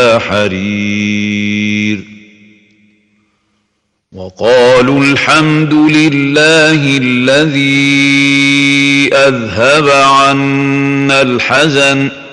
حرير وقالوا الحمد لله الذي أذهب عنا الحزن